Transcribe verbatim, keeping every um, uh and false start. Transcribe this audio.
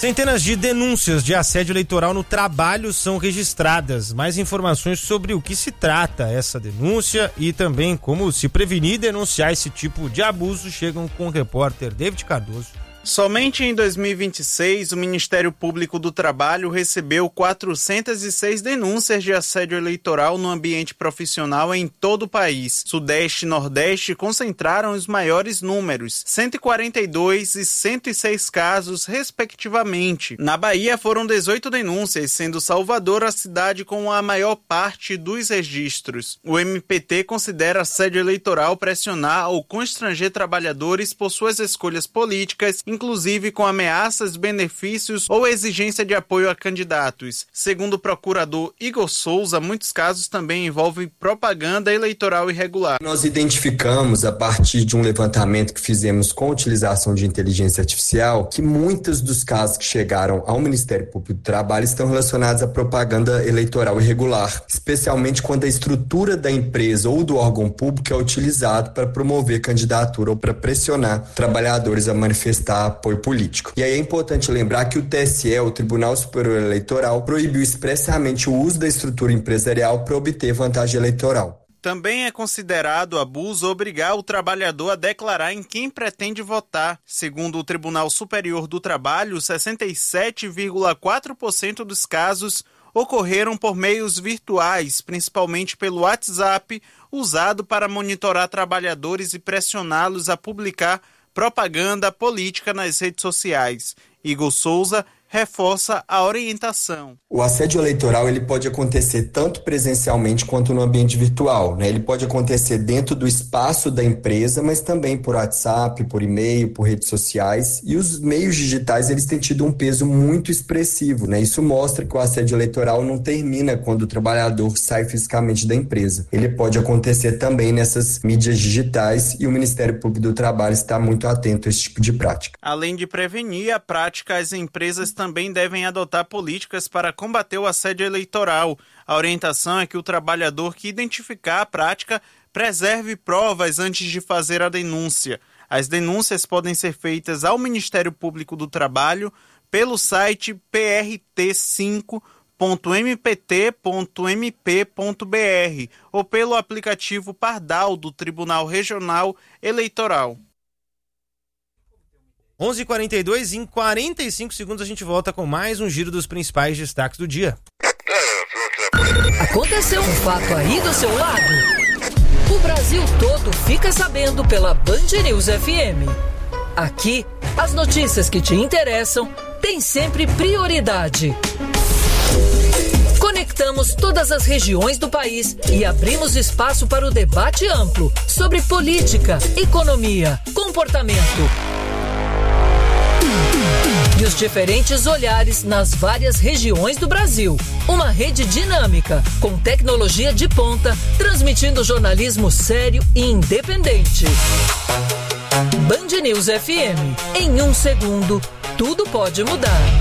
Centenas de denúncias de assédio eleitoral no trabalho são registradas. Mais informações sobre o que se trata essa denúncia e também como se prevenir e denunciar esse tipo de abuso chegam com o repórter David Cardoso. Somente em dois mil e vinte e seis, o Ministério Público do Trabalho recebeu quatrocentas e seis denúncias de assédio eleitoral no ambiente profissional em todo o país. Sudeste e Nordeste concentraram os maiores números, cento e quarenta e dois e cento e seis casos, respectivamente. Na Bahia foram dezoito denúncias, sendo Salvador a cidade com a maior parte dos registros. O M P T considera assédio eleitoral pressionar ou constranger trabalhadores por suas escolhas políticas, inclusive com ameaças, benefícios ou exigência de apoio a candidatos. Segundo o procurador Igor Souza, muitos casos também envolvem propaganda eleitoral irregular. Nós identificamos, a partir de um levantamento que fizemos com utilização de inteligência artificial, que muitos dos casos que chegaram ao Ministério Público do Trabalho estão relacionados à propaganda eleitoral irregular, especialmente quando a estrutura da empresa ou do órgão público é utilizado para promover candidatura ou para pressionar trabalhadores a manifestar apoio político. E aí é importante lembrar que o T S E, o Tribunal Superior Eleitoral, proibiu expressamente o uso da estrutura empresarial para obter vantagem eleitoral. Também é considerado abuso obrigar o trabalhador a declarar em quem pretende votar. Segundo o Tribunal Superior do Trabalho, sessenta e sete vírgula quatro por cento dos casos ocorreram por meios virtuais, principalmente pelo WhatsApp, usado para monitorar trabalhadores e pressioná-los a publicar propaganda política nas redes sociais. Igor Souza reforça a orientação. O assédio eleitoral ele pode acontecer tanto presencialmente quanto no ambiente virtual, né? Ele pode acontecer dentro do espaço da empresa, mas também por WhatsApp, por e-mail, por redes sociais. E os meios digitais eles têm tido um peso muito expressivo, né? Isso mostra que o assédio eleitoral não termina quando o trabalhador sai fisicamente da empresa. Ele pode acontecer também nessas mídias digitais e o Ministério Público do Trabalho está muito atento a esse tipo de prática. Além de prevenir a prática, as empresas também devem adotar políticas para combater o assédio eleitoral. A orientação é que o trabalhador que identificar a prática preserve provas antes de fazer a denúncia. As denúncias podem ser feitas ao Ministério Público do Trabalho pelo site p r t cinco ponto m p t ponto m p ponto b r ou pelo aplicativo Pardal do Tribunal Regional Eleitoral. onze e quarenta e dois, em quarenta e cinco segundos a gente volta com mais um giro dos principais destaques do dia. Aconteceu um fato aí do seu lado? O Brasil todo fica sabendo pela Band News F M. Aqui, as notícias que te interessam têm sempre prioridade. Conectamos todas as regiões do país e abrimos espaço para o debate amplo sobre política, economia, comportamento e os diferentes olhares nas várias regiões do Brasil. Uma rede dinâmica, com tecnologia de ponta, transmitindo jornalismo sério e independente. Band News F M. Em um segundo, tudo pode mudar.